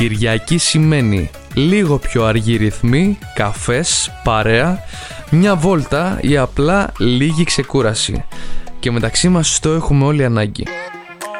Κυριακή σημαίνει λίγο πιο αργή ρυθμή, καφές, παρέα, μια βόλτα ή απλά λίγη ξεκούραση. Και μεταξύ μας το έχουμε όλοι ανάγκη.